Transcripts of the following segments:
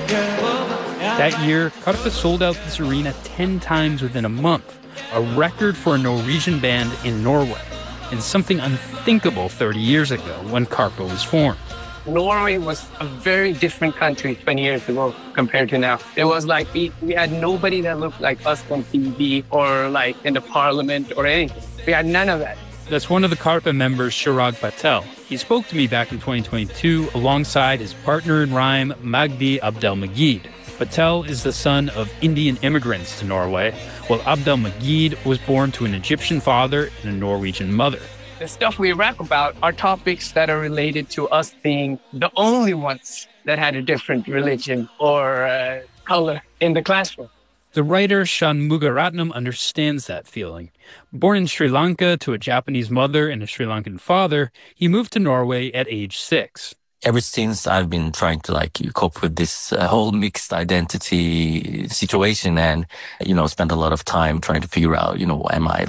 That year, Karpe sold out this arena 10 times within a month, a record for a Norwegian band in Norway, and something unthinkable 30 years ago when Karpe was formed. Norway was a very different country 20 years ago compared to now. It was like we had nobody that looked like us on TV or like in the parliament or anything. We had none of that. That's one of the Karpe members, Chirag Patel. He spoke to me back in 2022 alongside his partner in rhyme, Magdi Abdelmajid. Patel is the son of Indian immigrants to Norway, while Abdelmajid was born to an Egyptian father and a Norwegian mother. The stuff we rap about are topics that are related to us being the only ones that had a different religion or color in the classroom. The writer Shanmugaratnam understands that feeling. Born in Sri Lanka to a Japanese mother and a Sri Lankan father, he moved to Norway at age 6. Ever since I've been trying to cope with this whole mixed identity situation and, spend a lot of time trying to figure out, am I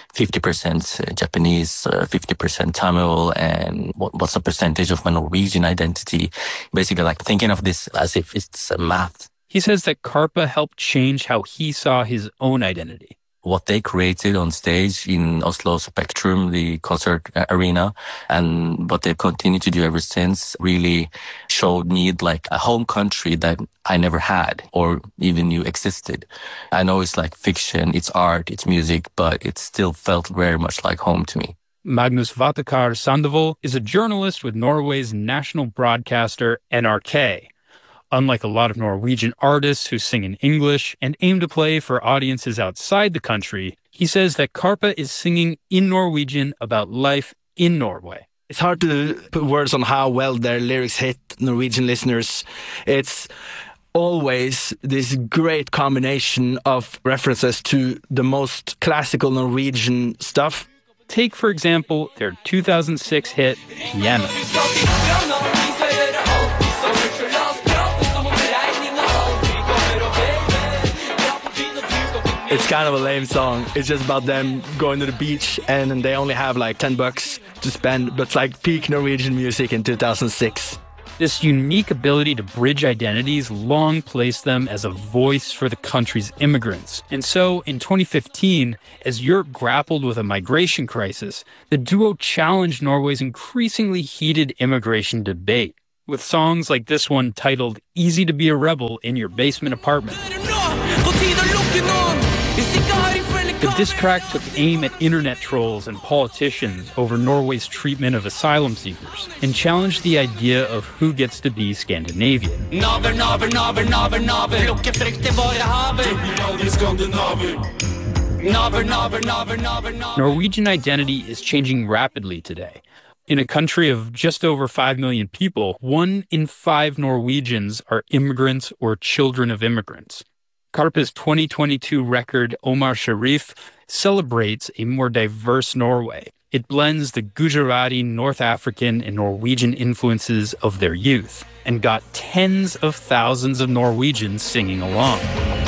50% Japanese, 50% Tamil, and what's the percentage of my Norwegian identity? Basically thinking of this as if it's math. He says that Karpe helped change how he saw his own identity. What they created on stage in Oslo Spectrum, the concert arena, and what they've continued to do ever since really showed me a home country that I never had or even knew existed. I know it's fiction, it's art, it's music, but it still felt very much like home to me. Magnus Vatakar Sandoval is a journalist with Norway's national broadcaster NRK. Unlike a lot of Norwegian artists who sing in English and aim to play for audiences outside the country, he says that Karpe is singing in Norwegian about life in Norway. It's hard to put words on how well their lyrics hit Norwegian listeners. It's always this great combination of references to the most classical Norwegian stuff. Take, for example, their 2006 hit, Piano. It's kind of a lame song. It's just about them going to the beach and they only have $10 to spend. But it's peak Norwegian music in 2006. This unique ability to bridge identities long placed them as a voice for the country's immigrants. And so, in 2015, as Europe grappled with a migration crisis, the duo challenged Norway's increasingly heated immigration debate. With songs like this one titled Easy to Be a Rebel in Your Basement Apartment. The diss track took aim at internet trolls and politicians over Norway's treatment of asylum seekers and challenged the idea of who gets to be Scandinavian. Norwegian identity is changing rapidly today. In a country of just over 5 million people, 1 in 5 Norwegians are immigrants or children of immigrants. Karpe's 2022 record, Omar Sharif, celebrates a more diverse Norway. It blends the Gujarati, North African, and Norwegian influences of their youth and got tens of thousands of Norwegians singing along.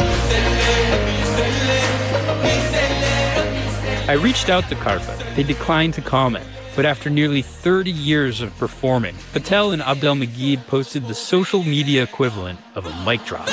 I reached out to Karpe. They declined to comment. But after nearly 30 years of performing, Patel and Abdelmajid posted the social media equivalent of a mic drop.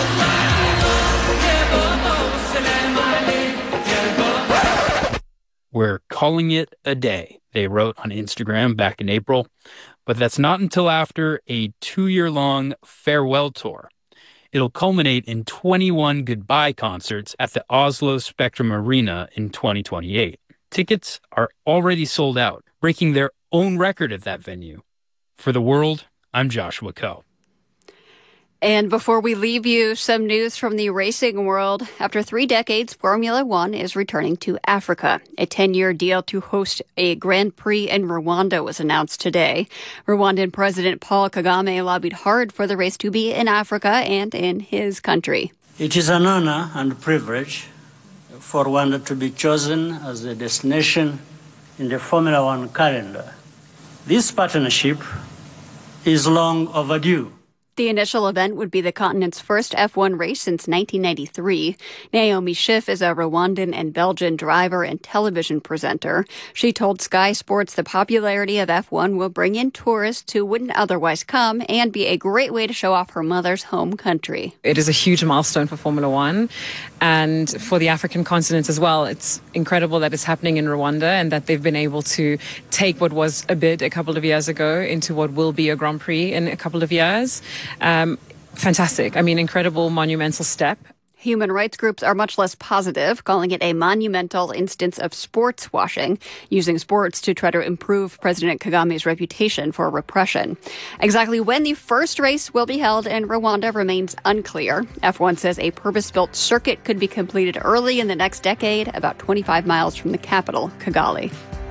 We're calling it a day, they wrote on Instagram back in April. But that's not until after a 2-year-long farewell tour. It'll culminate in 21 goodbye concerts at the Oslo Spectrum Arena in 2028. Tickets are already sold out, breaking their own record at that venue. For The World, I'm Joshua Coe. And before we leave you, some news from the racing world. After 3 decades, Formula One is returning to Africa. A 10-year deal to host a Grand Prix in Rwanda was announced today. Rwandan President Paul Kagame lobbied hard for the race to be in Africa and in his country. It is an honor and a privilege for Rwanda to be chosen as a destination in the Formula One calendar. This partnership is long overdue. The initial event would be the continent's first F1 race since 1993. Naomi Schiff is a Rwandan and Belgian driver and television presenter. She told Sky Sports the popularity of F1 will bring in tourists who wouldn't otherwise come and be a great way to show off her mother's home country. It is a huge milestone for Formula One and for the African continent as well. It's incredible that it's happening in Rwanda and that they've been able to take what was a bid a couple of years ago into what will be a Grand Prix in a couple of years. Fantastic. I mean, incredible, monumental step. Human rights groups are much less positive, calling it a monumental instance of sports washing, using sports to try to improve President Kagame's reputation for repression. Exactly when the first race will be held in Rwanda remains unclear. F1 says a purpose-built circuit could be completed early in the next decade, about 25 miles from the capital, Kigali.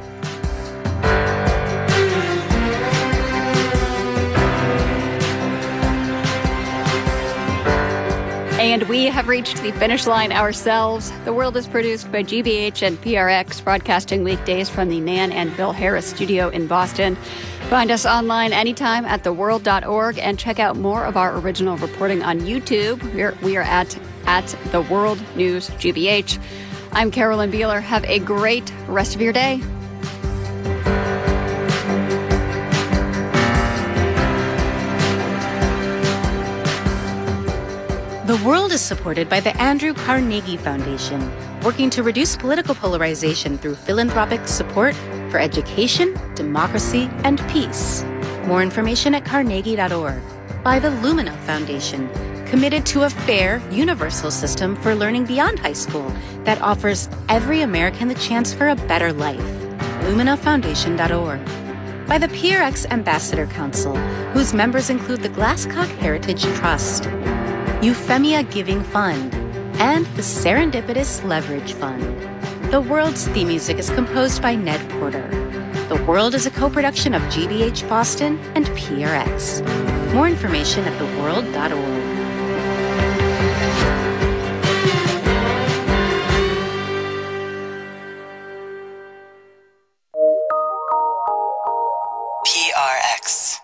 And we have reached the finish line ourselves. The World is produced by GBH and PRX, broadcasting weekdays from the Nan and Bill Harris studio in Boston. Find us online anytime at theworld.org and check out more of our original reporting on YouTube. We are at The World News GBH. I'm Carolyn Beeler. Have a great rest of your day. The World is supported by the Andrew Carnegie Foundation, working to reduce political polarization through philanthropic support for education, democracy, and peace. More information at carnegie.org. By the Lumina Foundation, committed to a fair, universal system for learning beyond high school that offers every American the chance for a better life. LuminaFoundation.org. By the PRX Ambassador Council, whose members include the Glasscock Heritage Trust, Euphemia Giving Fund, and the Serendipitous Leverage Fund. The World's theme music is composed by Ned Porter. The World is a co-production of GBH Boston and PRX. More information at theworld.org. PRX.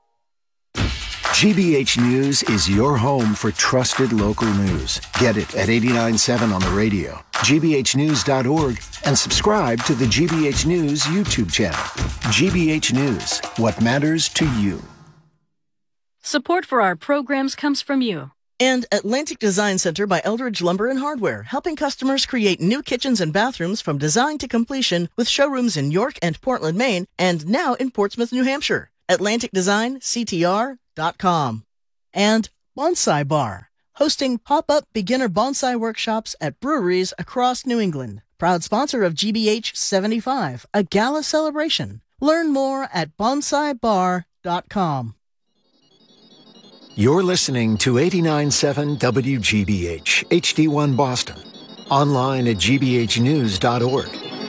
GBH News is your home for trusted local news. Get it at 89.7 on the radio, gbhnews.org, and subscribe to the GBH News YouTube channel. GBH News, what matters to you. Support for our programs comes from you. And Atlantic Design Center by Eldridge Lumber and Hardware, helping customers create new kitchens and bathrooms from design to completion with showrooms in York and Portland, Maine, and now in Portsmouth, New Hampshire. AtlanticDesignCTR.com. And Bonsai Bar, hosting pop-up beginner bonsai workshops at breweries across New England. Proud sponsor of GBH 75, a gala celebration. Learn more at bonsaibar.com. You're listening to 89.7 WGBH, HD1 Boston. Online at gbhnews.org.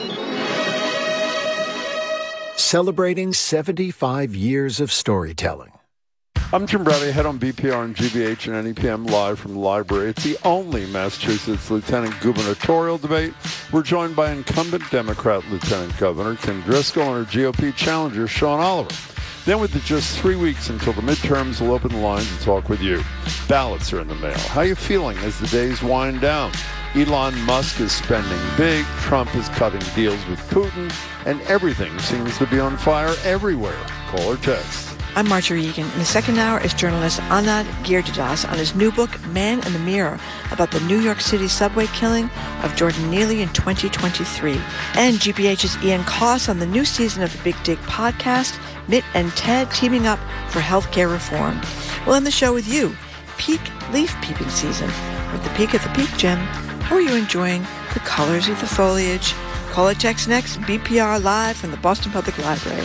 Celebrating 75 years of storytelling. I'm Jim Bradley, head on BPR and GBH and NEPM live from the library. It's the only Massachusetts lieutenant gubernatorial debate. We're joined by incumbent Democrat Lieutenant Governor Kim Driscoll and her GOP challenger Sean Oliver. Then with just 3 weeks until the midterms, we'll open the lines and talk with you. Ballots are in the mail. How are you feeling as the days wind down? Elon Musk is spending big, Trump is cutting deals with Putin, and everything seems to be on fire everywhere. Call or text. I'm Marjorie Egan. In the second hour is journalist Anand Giridharadas on his new book, Man in the Mirror, about the New York City subway killing of Jordan Neely in 2023. And GBH's Ian Koss on the new season of the Big Dig podcast, Mitt and Ted teaming up for healthcare reform. We'll end the show with you. Peak leaf peeping season. With the peak of the peak, Jim, how are you enjoying the colors of the foliage? Call or text next, BPR live from the Boston Public Library.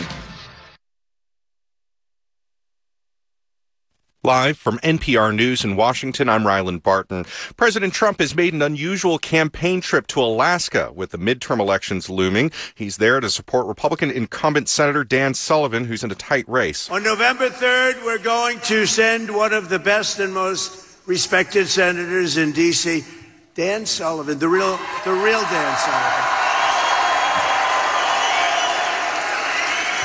Live from NPR News in Washington, I'm Ryland Barton. President Trump has made an unusual campaign trip to Alaska with the midterm elections looming. He's there to support Republican incumbent Senator Dan Sullivan, who's in a tight race. On November 3rd, we're going to send one of the best and most respected senators in D.C., Dan Sullivan, the real Dan Sullivan.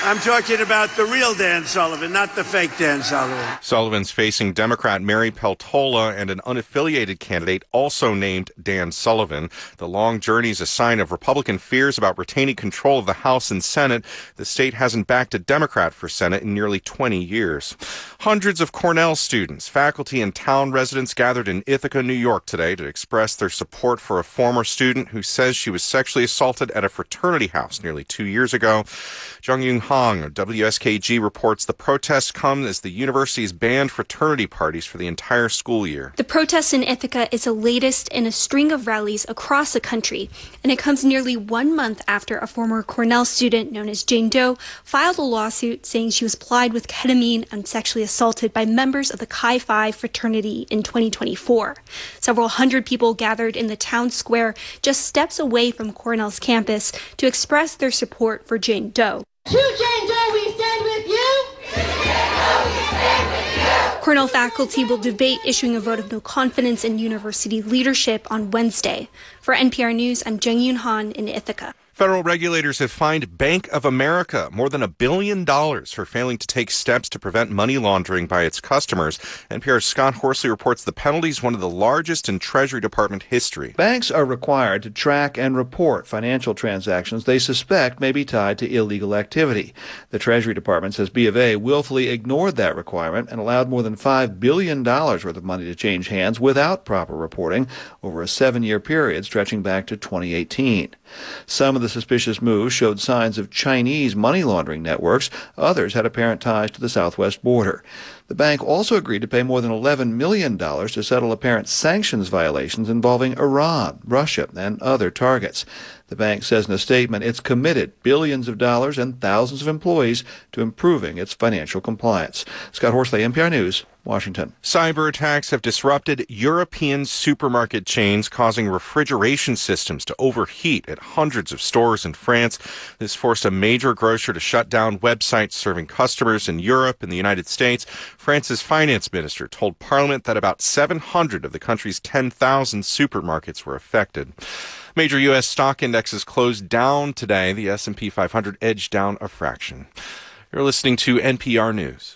I'm talking about the real Dan Sullivan, not the fake Dan Sullivan. Sullivan's facing Democrat Mary Peltola and an unaffiliated candidate also named Dan Sullivan. The long journey is a sign of Republican fears about retaining control of the House and Senate. The state hasn't backed a Democrat for Senate in nearly 20 years. Hundreds of Cornell students, faculty, and town residents gathered in Ithaca, New York today to express their support for a former student who says she was sexually assaulted at a fraternity house nearly 2 years ago. Jung-Yoon Hong of WSKG reports the protests come as the university has banned fraternity parties for the entire school year. The protest in Ithaca is the latest in a string of rallies across the country, and it comes nearly 1 month after a former Cornell student known as Jane Doe filed a lawsuit saying she was plied with ketamine and sexually assaulted by members of the Chi Phi fraternity in 2024. Several hundred people gathered in the town square just steps away from Cornell's campus to express their support for Jane Doe. To Jane Doe, we stand with you. To Jane Doe, we stand with you. Cornell faculty will debate issuing a vote of no confidence in university leadership on Wednesday. For NPR News, I'm Jung-Yoon Han in Ithaca. Federal regulators have fined Bank of America more than $1 billion for failing to take steps to prevent money laundering by its customers. NPR's Scott Horsley reports the penalty is one of the largest in Treasury Department history. Banks are required to track and report financial transactions they suspect may be tied to illegal activity. The Treasury Department says B of A willfully ignored that requirement and allowed more than $5 billion worth of money to change hands without proper reporting over a 7-year period stretching back to 2018. Some of the suspicious moves showed signs of Chinese money laundering networks. Others had apparent ties to the southwest border. The bank also agreed to pay more than $11 million to settle apparent sanctions violations involving Iran, Russia, and other targets. The bank says in a statement it's committed billions of dollars and thousands of employees to improving its financial compliance. Scott Horsley, NPR News, Washington. Cyber attacks have disrupted European supermarket chains, causing refrigeration systems to overheat at hundreds of stores in France. This forced a major grocer to shut down websites serving customers in Europe and the United States. France's finance minister told Parliament that about 700 of the country's 10,000 supermarkets were affected. Major U.S. stock indexes closed down today. The S&P 500 edged down a fraction. You're listening to NPR News.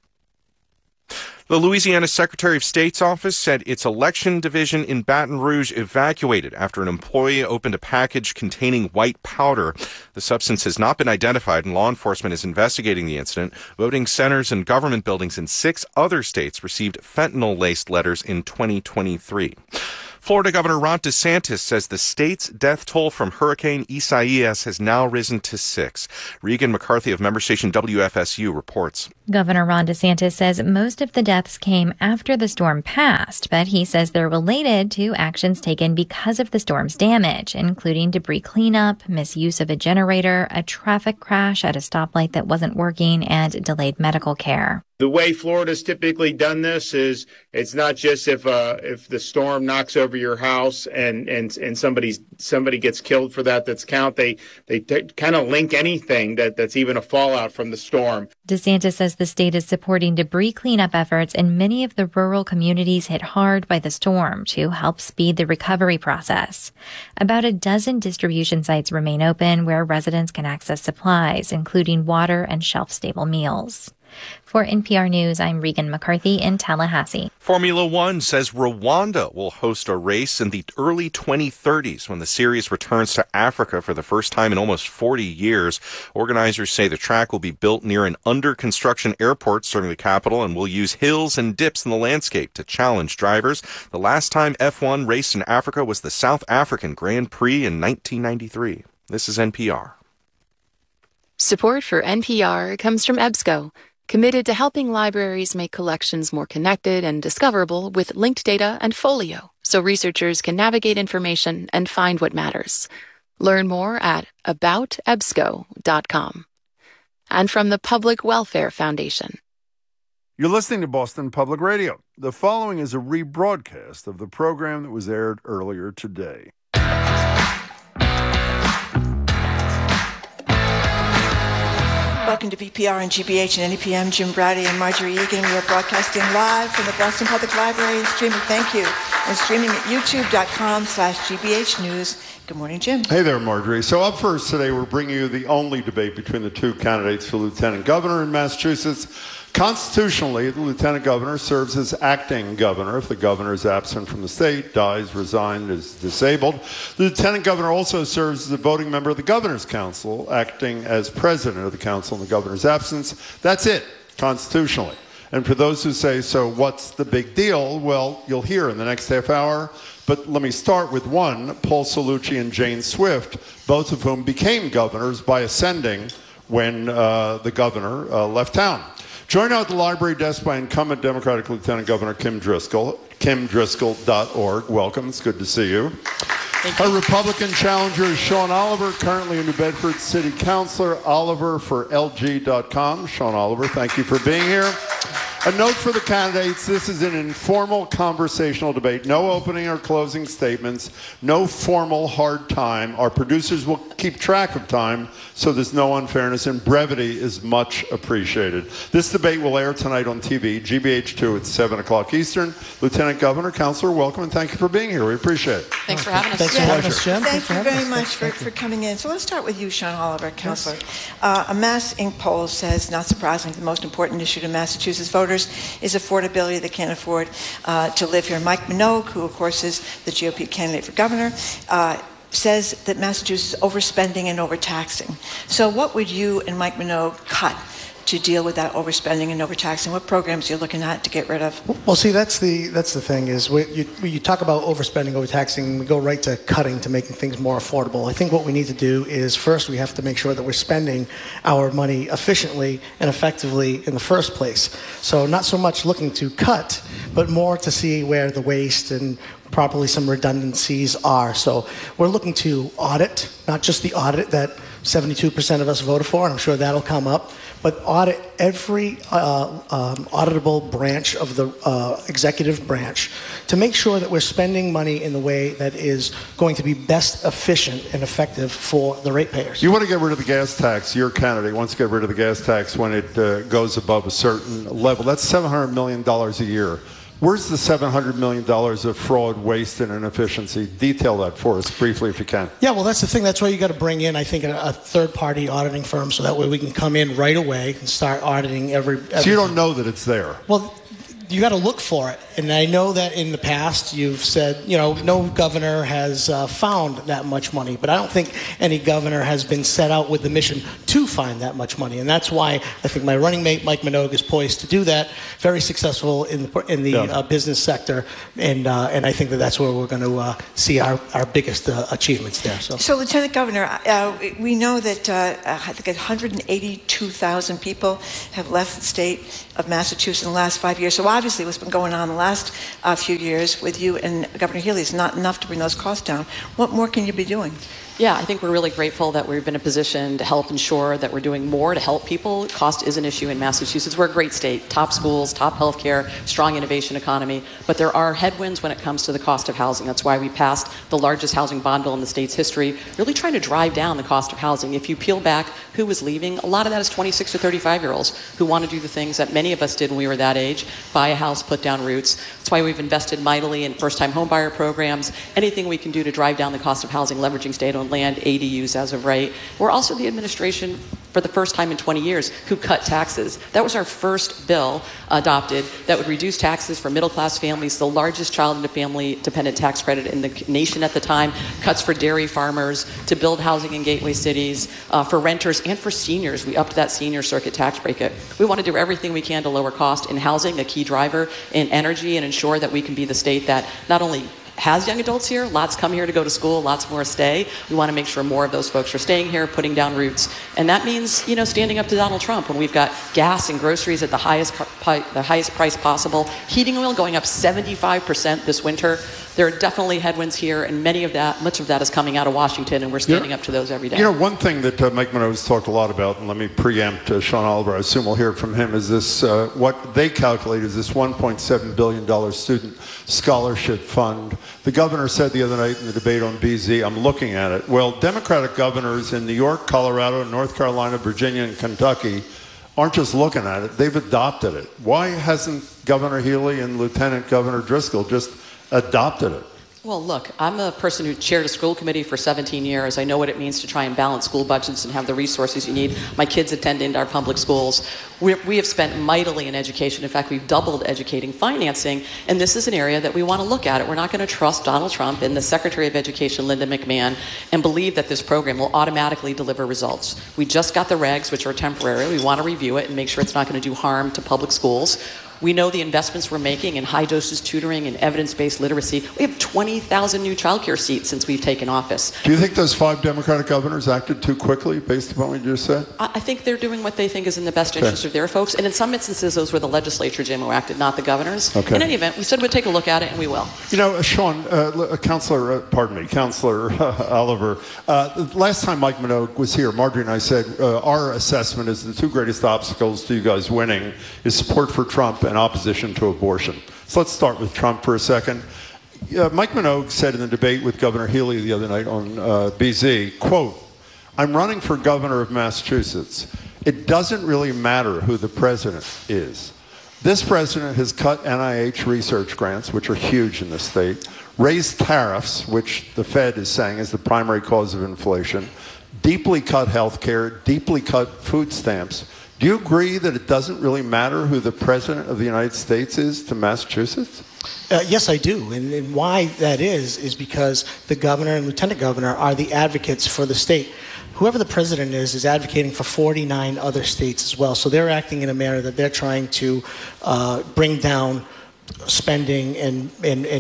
The Louisiana Secretary of State's office said its election division in Baton Rouge evacuated after an employee opened a package containing white powder. The substance has not been identified, and law enforcement is investigating the incident. Voting centers and government buildings in 6 other states received fentanyl-laced letters in 2023. Florida Governor Ron DeSantis says the state's death toll from Hurricane Isaias has now risen to 6. Regan McCarthy of member station WFSU reports. Governor Ron DeSantis says most of the deaths came after the storm passed, but he says they're related to actions taken because of the storm's damage, including debris cleanup, misuse of a generator, a traffic crash at a stoplight that wasn't working, and delayed medical care. The way Florida's typically done this is it's not just if the storm knocks over your house and somebody gets killed for that's count. They kind of link anything that's even a fallout from the storm. DeSantis says the state is supporting debris cleanup efforts in many of the rural communities hit hard by the storm to help speed the recovery process. About a dozen distribution sites remain open where residents can access supplies, including water and shelf-stable meals. For NPR News, I'm Regan McCarthy in Tallahassee. Formula One says Rwanda will host a race in the early 2030s when the series returns to Africa for the first time in almost 40 years. Organizers say the track will be built near an under-construction airport serving the capital and will use hills and dips in the landscape to challenge drivers. The last time F1 raced in Africa was the South African Grand Prix in 1993. This is NPR. Support for NPR comes from EBSCO, committed to helping libraries make collections more connected and discoverable with linked data and Folio, so researchers can navigate information and find what matters. Learn more at aboutebsco.com. And from the Public Welfare Foundation. You're listening to Boston Public Radio. The following is a rebroadcast of the program that was aired earlier today. Welcome to BPR and GBH and NEPM. Jim Brady and Marjorie Egan. We are broadcasting live from the Boston Public Library. Streaming, thank you. And streaming at youtube.com/GBH News. Good morning, Jim. Hey there, Marjorie. So up first today, we're bringing you the only debate between the two candidates for lieutenant governor in Massachusetts. Constitutionally, the lieutenant governor serves as acting governor if the governor is absent from the state, dies, resigned, is disabled. The lieutenant governor also serves as a voting member of the governor's council, acting as president of the council in the governor's absence. That's it, constitutionally. And for those who say, so what's the big deal? Well, you'll hear in the next half hour. But let me start with one, Paul Cellucci and Jane Swift, both of whom became governors by ascending when the governor left town. Joined out at the library desk by incumbent Democratic Lieutenant Governor Kim Driscoll, kimdriscoll.org. Welcome, it's good to see you. Our Republican challenger is Sean Oliver, currently a New Bedford City Councilor. Oliver for LG.com. Sean Oliver, thank you for being here. A note for the candidates, this is an informal conversational debate. No opening or closing statements, no formal hard time. Our producers will keep track of time, so there's no unfairness, and brevity is much appreciated. This debate will air tonight on TV, GBH2 at 7 o'clock Eastern. Lieutenant Governor, Councilor, welcome, and thank you for being here. We appreciate it. Thanks for having us. Thanks for having us, Jim. Thank you very much for coming in. So let's start with you, Sean Oliver, Councilor. A Mass Inc. poll says, not surprisingly, the most important issue to Massachusetts voters is affordability. They can't afford to live here. Mike Minogue, who of course is the GOP candidate for governor, says that Massachusetts is overspending and overtaxing. So what would you and Mike Minogue cut to deal with that overspending and overtaxing? What programs are you looking at to get rid of? Well, see, that's the thing is you talk about overspending, overtaxing, we go right to cutting, to making things more affordable. I think what we need to do is first we have to make sure that we're spending our money efficiently and effectively in the first place. So not so much looking to cut, but more to see where the waste and properly some redundancies are. So we're looking to audit, not just the audit that 72% of us voted for, and I'm sure that'll come up, but audit every auditable branch of the executive branch to make sure that we're spending money in the way that is going to be best efficient and effective for the ratepayers. You want to get rid of the gas tax. Your candidate wants to get rid of the gas tax when it goes above a certain level. That's $700 million a year. Where's the $700 million of fraud, waste, and inefficiency? Detail that for us briefly if you can. Yeah, well, that's the thing. That's why you got to bring in, I think, a third-party auditing firm so that way we can come in right away and start auditing everything. So you don't know that it's there? Well, you got to look for it. And I know that in the past you've said, no governor has found that much money. But I don't think any governor has been set out with the mission to find that much money. And that's why I think my running mate, Mike Minogue, is poised to do that. Very successful in the business sector. And I think that's where we're going to see our biggest achievements there. So Lieutenant Governor, we know that I think 182,000 people have left the state of Massachusetts in the last 5 years. So obviously what's been going on in the last few years with you and Governor Healy is not enough to bring those costs down. What more can you be doing? Yeah, I think we're really grateful that we've been in a position to help ensure that we're doing more to help people. Cost is an issue in Massachusetts. We're a great state, top schools, top healthcare, strong innovation economy, but there are headwinds when it comes to the cost of housing. That's why we passed the largest housing bond bill in the state's history, really trying to drive down the cost of housing. If you peel back who was leaving, a lot of that is 26 or 35-year-olds who want to do the things that many of us did when we were that age, buy a house, put down roots. That's why we've invested mightily in first-time homebuyer programs, anything we can do to drive down the cost of housing, leveraging state-owned land, ADUs as of right. We're also the administration, for the first time in 20 years, who cut taxes. That was our first bill adopted that would reduce taxes for middle-class families, the largest child and family dependent tax credit in the nation at the time, cuts for dairy farmers, to build housing in gateway cities, for renters and for seniors. We upped that senior circuit tax bracket. We want to do everything we can to lower cost in housing, a key driver, in energy, and ensure that we can be the state that not only has young adults here, lots come here to go to school, lots more stay. We want to make sure more of those folks are staying here, putting down roots. And that means, standing up to Donald Trump when we've got gas and groceries at the highest price possible, heating oil going up 75% this winter. there are definitely headwinds here, and much of that is coming out of Washington, and we're standing up to those every day. You know, one thing that Mike Minogue's talked a lot about, and let me preempt Sean Oliver, I assume we'll hear from him, is this, what they calculate is this $1.7 billion student scholarship fund. The governor said the other night in the debate on BZ, I'm looking at it, well, Democratic governors in New York, Colorado, North Carolina, Virginia, and Kentucky aren't just looking at it, they've adopted it. Why hasn't Governor Healy and Lieutenant Governor Driscoll just adopted it? Well, look, I'm a person who chaired a school committee for 17 years. I know what it means to try and balance school budgets and have the resources you need. My kids attend into our public schools. We have spent mightily in education. In fact, we've doubled educating financing, and this is an area that we want to look at. We're not going to trust Donald Trump and the Secretary of Education, Linda McMahon, and believe that this program will automatically deliver results. We just got the regs, which are temporary. We want to review it and make sure it's not going to do harm to public schools. We know the investments we're making in high-dosage tutoring and evidence-based literacy. We have 20,000 new child care seats since we've taken office. Do you think those 5 Democratic governors acted too quickly based upon what you just said? I think they're doing what they think is in the best interest of their folks. And in some instances, those were the legislature, Jim, who acted, not the governors. Okay. In any event, we said we'd take a look at it, and we will. You know, Sean, Counselor Oliver, last time Mike Minogue was here, Marjorie and I said our assessment is the 2 greatest obstacles to you guys winning is support for Trump and opposition to abortion. So let's start with Trump for a second. Mike Minogue said in the debate with Governor Healy the other night on BZ, quote, I'm running for governor of Massachusetts. It doesn't really matter who the president is. This president has cut NIH research grants, which are huge in the state, raised tariffs, which the Fed is saying is the primary cause of inflation, deeply cut health care, deeply cut food stamps. Do you agree that it doesn't really matter who the president of the United States is to Massachusetts? Yes, I do. And why that is because the governor and lieutenant governor are the advocates for the state. Whoever the president is advocating for 49 other states as well. So they're acting in a manner that they're trying to bring down spending and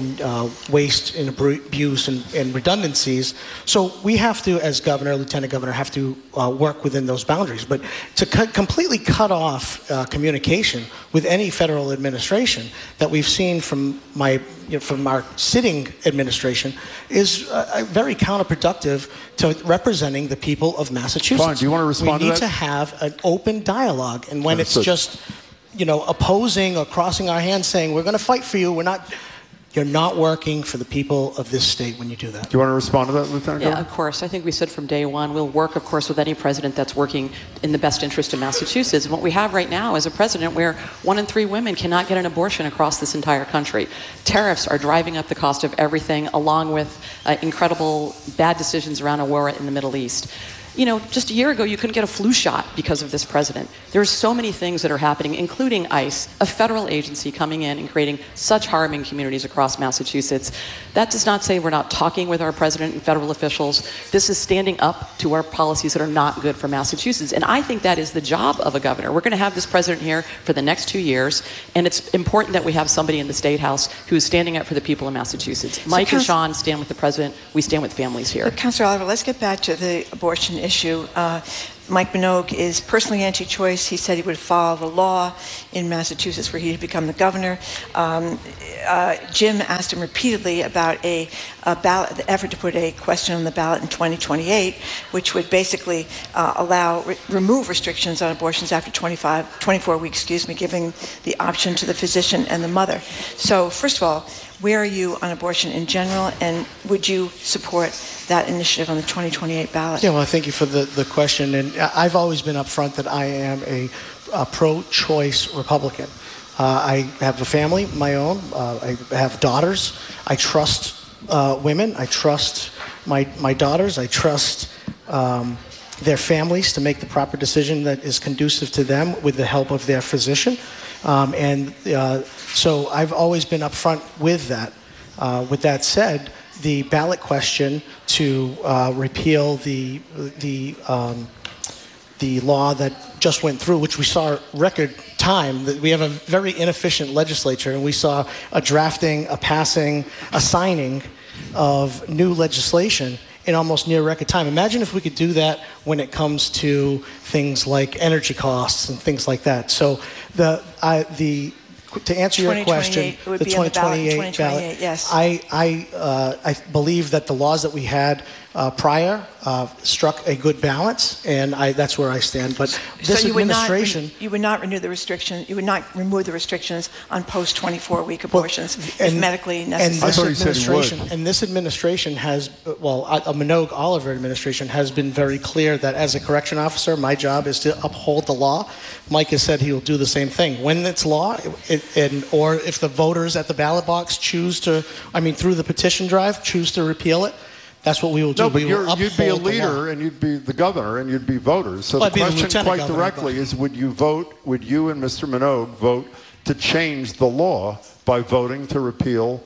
waste and abuse and redundancies. So we have to, as governor, lieutenant governor, have to work within those boundaries. But to completely cut off communication with any federal administration that we've seen from our sitting administration is very counterproductive to representing the people of Massachusetts. Fine. Do you want to respond to that? We need to have an open dialogue, and when it's just opposing or crossing our hands saying, we're going to fight for you, you're not working for the people of this state when you do that. Do you want to respond to that, Lieutenant Governor? Yeah, of course. I think we said from day one, we'll work, of course, with any president that's working in the best interest of Massachusetts. And what we have right now is a president where 1 in 3 women cannot get an abortion across this entire country. Tariffs are driving up the cost of everything, along with incredible bad decisions around a war in the Middle East. Just a year ago, you couldn't get a flu shot because of this president. There's so many things that are happening, including ICE, a federal agency coming in and creating such harm in communities across Massachusetts. That does not say we're not talking with our president and federal officials. This is standing up to our policies that are not good for Massachusetts. And I think that is the job of a governor. We're going to have this president here for the next 2 years, and it's important that we have somebody in the State House who is standing up for the people of Massachusetts. Mike and Sean stand with the president. We stand with families here. Councilor Oliver, let's get back to the abortion issue. Mike Minogue is personally anti-choice. He said he would follow the law in Massachusetts where he had become the governor. Jim asked him repeatedly about the effort to put a question on the ballot in 2028, which would basically remove restrictions on abortions after 24 weeks, giving the option to the physician and the mother. So first of all, where are you on abortion in general, and would you support that initiative on the 2028 ballot? Yeah, well, thank you for the question. And I've always been upfront that I am a pro-choice Republican. I have a family of my own. I have daughters. I trust women. I trust my daughters. I trust their families to make the proper decision that is conducive to them with the help of their physician. So I've always been upfront with that. With that said, the ballot question to repeal the law that just went through, which we saw record time, that we have a very inefficient legislature, and we saw a drafting, a passing, a signing of new legislation in almost near record time. Imagine if we could do that when it comes to things like energy costs and things like that. So the To answer your question, it would the be on the ballot in 2028 ballot, 2028, yes. I believe that the laws that we had prior struck a good balance, and that's where I stand. But this administration... You would not renew the restriction. You would not remove the restrictions on post-24-week abortions if medically necessary. And this administration has, a Minogue Oliver administration has been very clear that as a correction officer, my job is to uphold the law. Mike has said he will do the same thing. When it's law, or if the voters at the ballot box choose to, through the petition drive, choose to repeal it, that's what we will do. No, but you'd be a leader, and you'd be the governor, and you'd be voters. So the question quite directly is, would you and Mr. Minogue vote to change the law by voting to repeal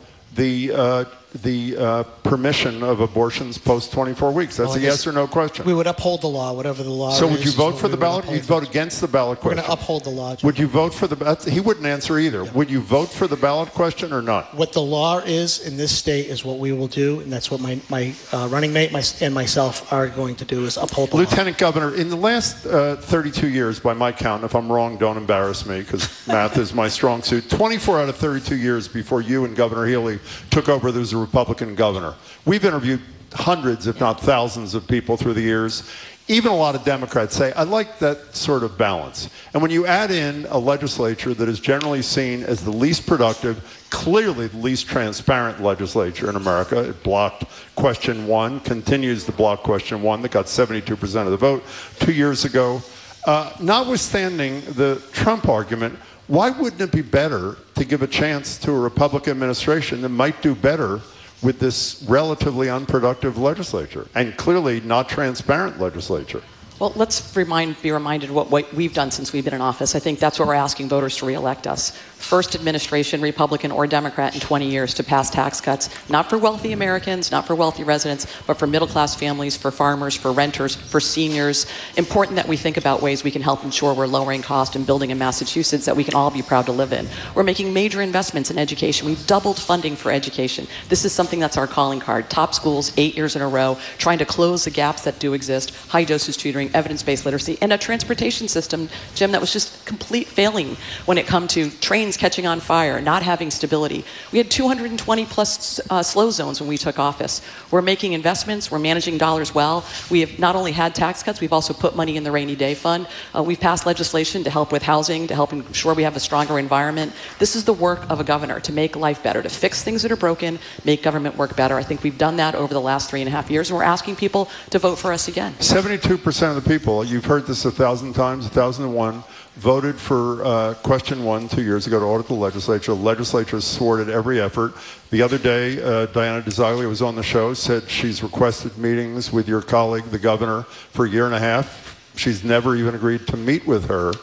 the permission of abortions post 24 weeks? That's a yes or no question. We would uphold the law, whatever the law is. So would you vote for the ballot? You'd vote against the ballot question. We're going to uphold the law. Would you vote for the... He wouldn't answer either. Yeah. Would you vote for the ballot question or not? What the law is in this state is what we will do, and that's what my running mate and myself are going to do, is uphold the law. Lieutenant Governor, in the last 32 years, by my count, if I'm wrong, don't embarrass me, because math is my strong suit, 24 out of 32 years before you and Governor Healy took over, there was a Republican governor. We've interviewed hundreds, if not thousands, of people through the years. Even a lot of Democrats say, I like that sort of balance. And when you add in a legislature that is generally seen as the least productive, clearly the least transparent legislature in America, it blocked question 1, continues to block question 1 that got 72% of the vote 2 years ago. Notwithstanding the Trump argument, why wouldn't it be better to give a chance to a Republican administration that might do better with this relatively unproductive legislature and clearly not transparent legislature? Well, let's be reminded what we've done since we've been in office. I think that's what we're asking voters to reelect us. First administration, Republican or Democrat, in 20 years to pass tax cuts, not for wealthy Americans, not for wealthy residents, but for middle-class families, for farmers, for renters, for seniors. Important that we think about ways we can help ensure we're lowering cost and building in Massachusetts that we can all be proud to live in. We're making major investments in education. We've doubled funding for education. This is something that's our calling card. Top schools, 8 years in a row, trying to close the gaps that do exist, high-dosage tutoring, evidence-based literacy, and a transportation system, Jim, that was just complete failing when it come to trains catching on fire, not having stability. We had 220 plus slow zones when we took office. We're making investments. We're managing dollars well. We have not only had tax cuts, we've also put money in the rainy day fund. We've passed legislation to help with housing, to help ensure we have a stronger environment. This is the work of a governor, to make life better, to fix things that are broken, make government work better. I think we've done that over the last 3.5 years, and we're asking people to vote for us again. 72% of the people, you've heard this 1,000 times, 1,001, voted for question 1 2 years ago to audit the legislature. The legislature has thwarted every effort. The other day, Diana DeZoglia was on the show, said she's requested meetings with your colleague, the governor, for 1.5 years. She's never even agreed to meet with her.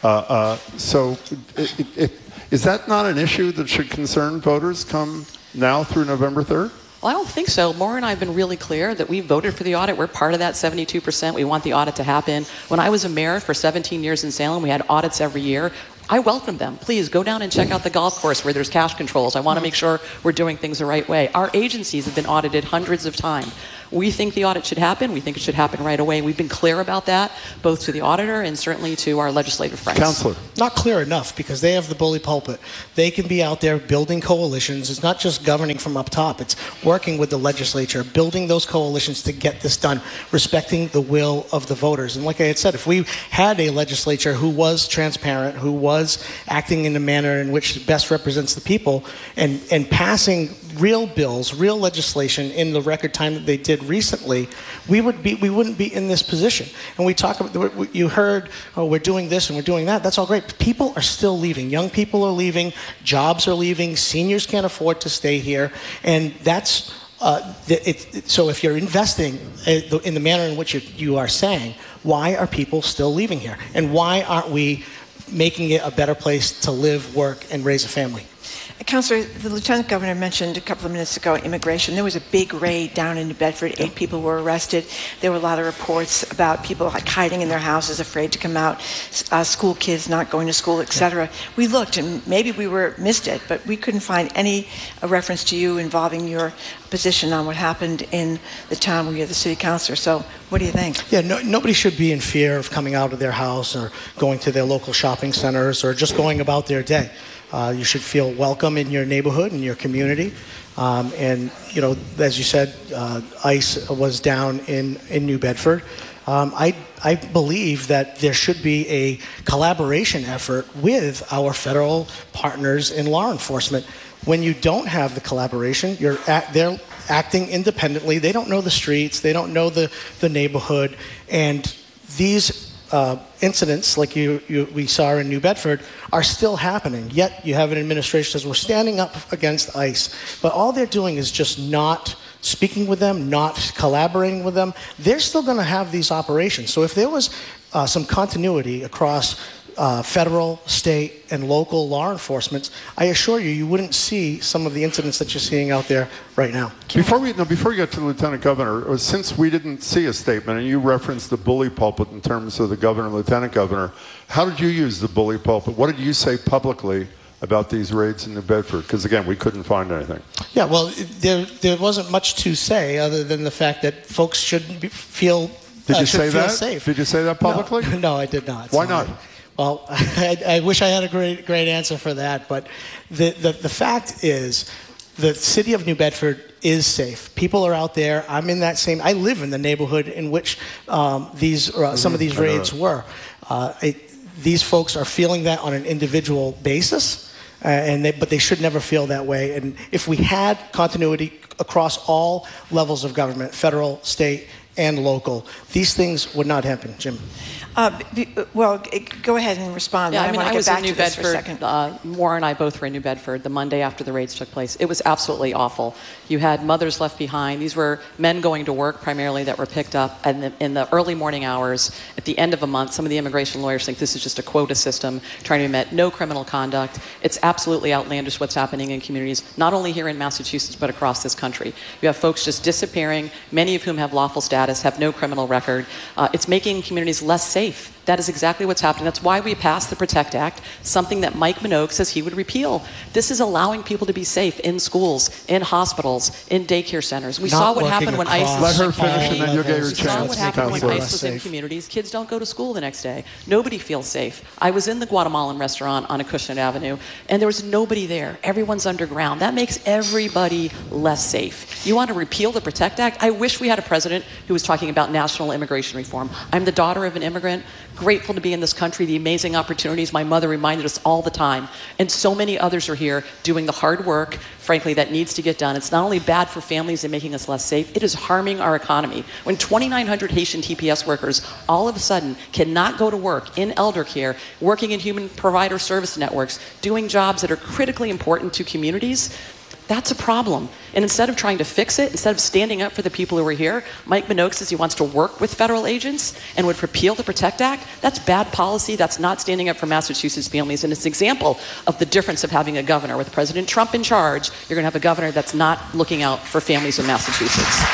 So is that not an issue that should concern voters come now through November 3rd? Well, I don't think so. Maura and I have been really clear that we voted for the audit. We're part of that 72%. We want the audit to happen. When I was a mayor for 17 years in Salem, we had audits every year. I welcome them. Please go down and check out the golf course where there's cash controls. I want to make sure we're doing things the right way. Our agencies have been audited hundreds of times. We think the audit should happen. We think it should happen right away. We've been clear about that, both to the auditor and certainly to our legislative friends. Counselor. Not clear enough, because they have the bully pulpit. They can be out there building coalitions. It's not just governing from up top. It's working with the legislature, building those coalitions to get this done, respecting the will of the voters. And like I had said, if we had a legislature who was transparent, who was acting in a manner in which best represents the people, and passing real bills, real legislation in the record time that they did recently, we wouldn't be in this position. And we talk about, you heard, oh, we're doing this and we're doing that. That's all great. People are still leaving. Young people are leaving. Jobs are leaving. Seniors can't afford to stay here. And that's, so if you're investing in the manner in which you are saying, why are people still leaving here? And why aren't we making it a better place to live, work, and raise a family? Councillor, the Lieutenant Governor mentioned a couple of minutes ago immigration. There was a big raid down in New Bedford. 8 people were arrested. There were a lot of reports about people like hiding in their houses, afraid to come out, school kids not going to school, etc. We looked, and maybe we missed it, but we couldn't find any reference to you involving your position on what happened in the town where you're the city councillor. So what do you think? Yeah, nobody should be in fear of coming out of their house or going to their local shopping centers or just going about their day. You should feel welcome in your neighborhood, in your community. And, you know, as you said, ICE was down in New Bedford. I believe that there should be a collaboration effort with our federal partners in law enforcement. When you don't have the collaboration, they're acting independently. They don't know the streets. They don't know the neighborhood. And these incidents, like we saw in New Bedford, are still happening. Yet you have an administration that says we're standing up against ICE. But all they're doing is just not speaking with them, not collaborating with them. They're still going to have these operations. So if there was some continuity across federal, state, and local law enforcement, I assure you, you wouldn't see some of the incidents that you're seeing out there right now. Before we get to the Lieutenant Governor, since we didn't see a statement, and you referenced the bully pulpit in terms of the Governor and Lieutenant Governor, how did you use the bully pulpit? What did you say publicly about these raids in New Bedford? Because, again, we couldn't find anything. Yeah, well, there wasn't much to say other than the fact that folks shouldn't feel Did you say that? Safe. Did you say that publicly? No, I did not. Why not? Well, I wish I had a great answer for that, but the fact is the city of New Bedford is safe. People are out there. I live in the neighborhood in which some of these raids were. These folks are feeling that on an individual basis, but they should never feel that way. And if we had continuity across all levels of government, federal, state, and local, these things would not happen. Jim. Well, go ahead and respond. Yeah, I was in New Bedford. Maura and I both were in New Bedford the Monday after the raids took place. It was absolutely awful. You had mothers left behind. These were men going to work primarily that were picked up in the early morning hours at the end of a month. Some of the immigration lawyers think this is just a quota system trying to be met. No criminal conduct. It's absolutely outlandish what's happening in communities, not only here in Massachusetts, but across this country. You have folks just disappearing, many of whom have lawful status, have no criminal record. It's making communities less safe. That is exactly what's happening. That's why we passed the PROTECT Act, something that Mike Minogue says he would repeal. This is allowing people to be safe in schools, in hospitals, in daycare centers. We saw what happened when ICE Let her finish and then you'll get your chance. We saw what happened when ICE was in communities. Kids don't go to school the next day. Nobody feels safe. I was in the Guatemalan restaurant on Acushnet Avenue, and there was nobody there. Everyone's underground. That makes everybody less safe. You want to repeal the PROTECT Act? I wish we had a president who was talking about national immigration reform. I'm the daughter of an immigrant. Grateful to be in this country, the amazing opportunities my mother reminded us all the time. And so many others are here doing the hard work, frankly, that needs to get done. It's not only bad for families and making us less safe, it is harming our economy. When 2,900 Haitian TPS workers all of a sudden cannot go to work in elder care, working in human provider service networks, doing jobs that are critically important to communities, that's a problem. And instead of trying to fix it, instead of standing up for the people who are here, Mike Minogue says he wants to work with federal agents and would repeal the PROTECT Act. That's bad policy. That's not standing up for Massachusetts families. And it's an example of the difference of having a governor. With President Trump in charge, you're going to have a governor that's not looking out for families in Massachusetts.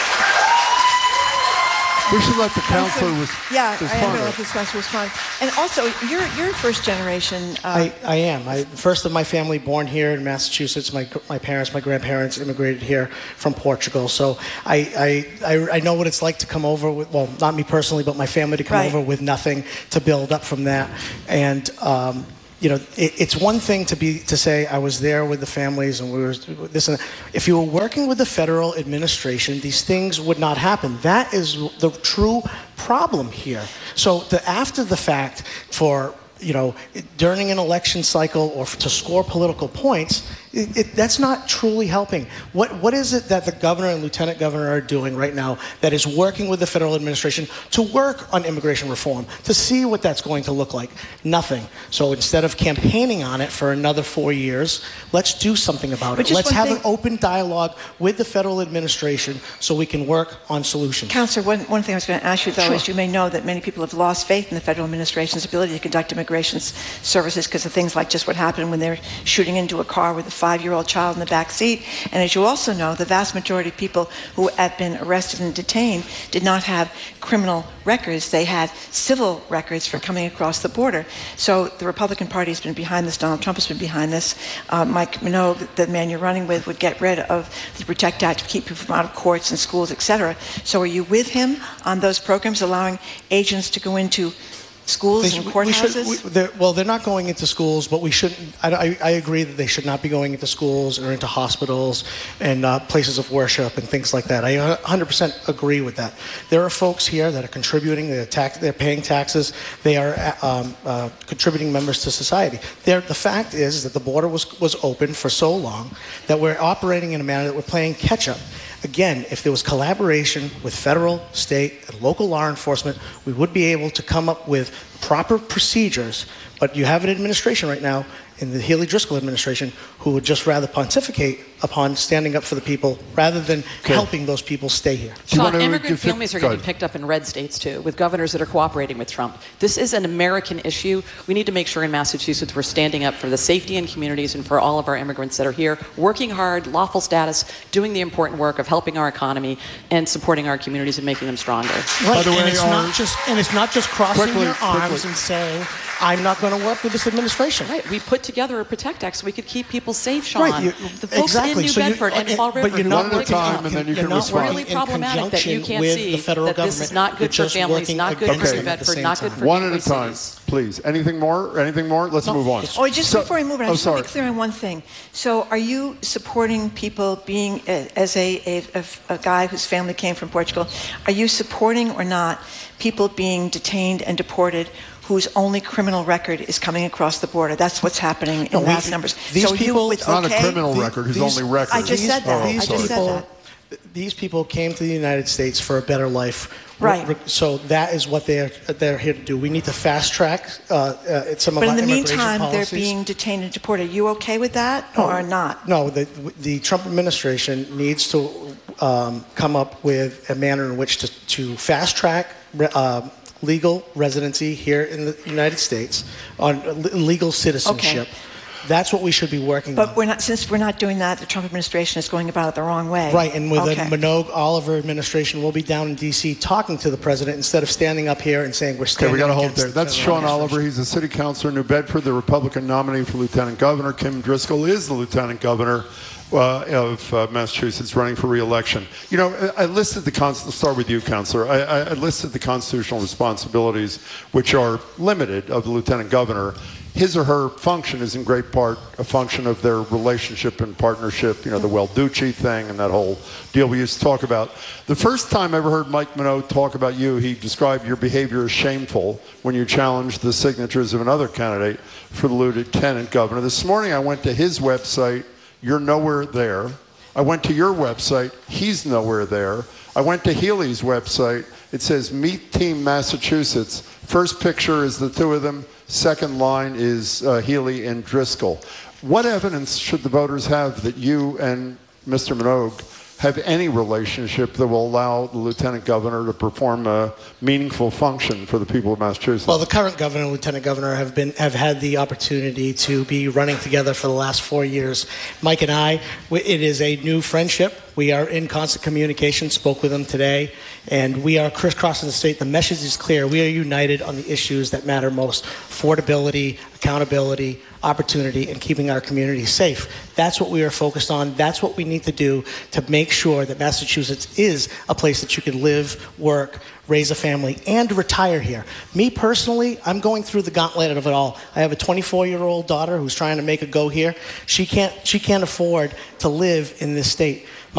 We should let the counselor respond. Yeah, I am going to let this counselor respond. And also, you're first generation. I am. First of my family born here in Massachusetts. My parents, my grandparents immigrated here from Portugal. So I know what it's like to come over with, well, not me personally, but my family to come over with nothing, to build up from that. And you know, it's one thing to say I was there with the families and we were this and that. If you were working with the federal administration, these things would not happen. That is the true problem here. So after the fact, for during an election cycle or to score political points, that's not truly helping. What is it that the governor and lieutenant governor are doing right now that is working with the federal administration to work on immigration reform, to see what that's going to look like? Nothing. So instead of campaigning on it for another 4 years, let's do something about it. Let's have an open dialogue with the federal administration so we can work on solutions. Counselor, one thing I was going to ask you, though, is you may know that many people have lost faith in the federal administration's ability to conduct immigration services because of things like just what happened when they're shooting into a car with a 5-year-old child in the back seat. And as you also know, the vast majority of people who had been arrested and detained did not have criminal records. They had civil records for coming across the border. So the Republican Party has been behind this. Donald Trump has been behind this. Mike Minogue, the man you're running with, would get rid of the PROTECT Act to keep people from out of courts and schools, etc. So are you with him on those programs, allowing agents to go into schools and courthouses? They're not going into schools, but we shouldn't. I agree that they should not be going into schools or into hospitals and places of worship and things like that. I 100% agree with that. There are folks here that are contributing. They're paying taxes. They are contributing members to society. The fact is that the border was open for so long that we're operating in a manner that we're playing catch up. Again, if there was collaboration with federal, state, and local law enforcement, we would be able to come up with proper procedures. But you have an administration right now, in the Healy Driscoll administration, who would just rather pontificate upon standing up for the people rather than helping those people stay here. Sean, immigrant families are getting picked up in red states too, with governors that are cooperating with Trump. This is an American issue. We need to make sure in Massachusetts we're standing up for the safety in communities and for all of our immigrants that are here, working hard, lawful status, doing the important work of helping our economy and supporting our communities and making them stronger. Right, by the way, and it's not just crossing your arms and saying, I'm not going to work with this administration. Right, we put together a PROTECT Act so we could keep people safe, Sean. Right, the folks in New Bedford and Fall River. But you're not working really problematic that you can't see that this is not good for families, not good for New Bedford, not good for one at a time, please. Anything more? Let's move on. Oh, just before I move on, I just want to be clear on one thing. So are you supporting people being, as a guy whose family came from Portugal, are you supporting or not people being detained and deported whose only criminal record is coming across the border? That's what's happening in mass numbers. These people, it's not a criminal record, whose only record. I just said that. These people came to the United States for a better life. Right. So that is what they're here to do. We need to fast track some of our immigration policies. But in the meantime, they're being detained and deported. Are you okay with that or not? No, the Trump administration needs to come up with a manner in which to fast track legal residency here in the United States on legal citizenship. Okay. That's what we should be working on. But since we're not doing that, the Trump administration is going about it the wrong way. Right, and with the Minogue-Oliver administration, we'll be down in D.C. talking to the president instead of standing up here and saying we're standing we got to hold there. That's Sean Oliver. He's a city councilor in New Bedford, the Republican nominee for lieutenant governor. Kim Driscoll is the lieutenant governor of Massachusetts, running for re-election. You know, I listed let's start with you, Counselor. I listed the constitutional responsibilities, which are limited, of the lieutenant governor. His or her function is in great part a function of their relationship and partnership, the Welducci thing and that whole deal we used to talk about. The first time I ever heard Mike Minogue talk about you, he described your behavior as shameful when you challenged the signatures of another candidate for the lieutenant governor. This morning I went to his website. You're nowhere there. I went to your website. He's nowhere there. I went to Healy's website. It says, Meet Team Massachusetts. First picture is the two of them. Second line is Healy and Driscoll. What evidence should the voters have that you and Mr. Minogue have any relationship that will allow the lieutenant governor to perform a meaningful function for the people of Massachusetts? Well, the current governor and lieutenant governor have had the opportunity to be running together for the last 4 years. Mike and I, it is a new friendship. We are in constant communication, spoke with him today, and we are crisscrossing the state. The message is clear. We are united on the issues that matter most: affordability, accountability, opportunity, and keeping our community safe. That's what we are focused on. That's what we need to do to make sure that Massachusetts is a place that you can live, work, raise a family, and retire here. Me personally, I'm going through the gauntlet of it all. I have a 24-year-old daughter who's trying to make a go here. She can't afford to live in this state.